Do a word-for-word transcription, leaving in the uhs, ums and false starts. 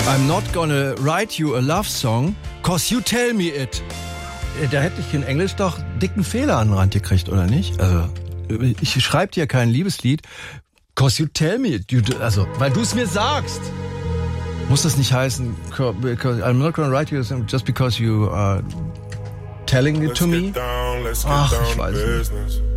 I'm not gonna write you a love song, cause you tell me it. Da hätte ich in Englisch doch dicken Fehler an den Rand gekriegt, oder nicht? Also, ich schreibe dir kein Liebeslied, cause you tell me it. You do, also, weil du es mir sagst. Muss das nicht heißen, because I'm not gonna write you a song just because you are telling it to me? Ach, ich weiß nicht.